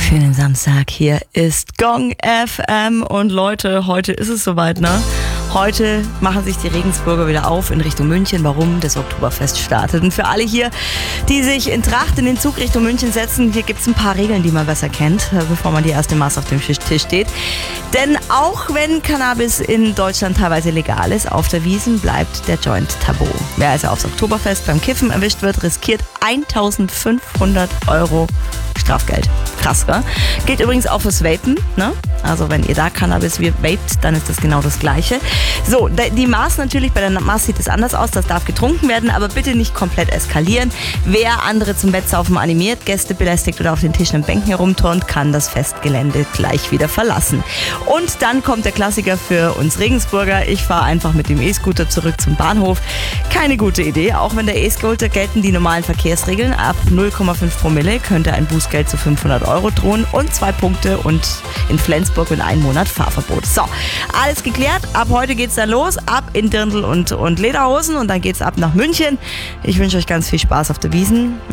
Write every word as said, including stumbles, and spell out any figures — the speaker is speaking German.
Schönen Samstag, hier ist Gong F M und Leute, heute ist es soweit, ne? Heute machen sich die Regensburger wieder auf in Richtung München. Warum? Das Oktoberfest startet. Und für alle hier, die sich in Tracht in den Zug Richtung München setzen, hier gibt es ein paar Regeln, die man besser kennt, bevor man die erste Maß auf dem Tisch steht. Denn auch wenn Cannabis in Deutschland teilweise legal ist, auf der Wiesn bleibt der Joint tabu. Wer also aufs Oktoberfest beim Kiffen erwischt wird, riskiert eintausendfünfhundert Euro Strafgeld. Krass, gell? Gilt übrigens auch fürs Vapen, ne? Also wenn ihr da Cannabis vapet, dann ist das genau das Gleiche. So, die Maß natürlich, bei der Maß sieht es anders aus, das darf getrunken werden, aber bitte nicht komplett eskalieren. Wer andere zum Wettsaufen animiert, Gäste belästigt oder auf den Tischen und Bänken herumturnt, kann das Festgelände gleich wieder verlassen. Und dann kommt der Klassiker für uns Regensburger. Ich fahre einfach mit dem E-Scooter zurück zum Bahnhof. Keine gute Idee, auch wenn der E-Scooter gelten die normalen Verkehrsregeln. Ab null Komma fünf Promille könnte ein Bußgeld zu fünfhundert Euro drohen und zwei Punkte und in Flensburg in einem Monat Fahrverbot. So, alles geklärt. Ab heute geht's dann los. Ab in Dirndl und, und Lederhosen und dann geht's ab nach München. Ich wünsche euch ganz viel Spaß auf der Wiesn.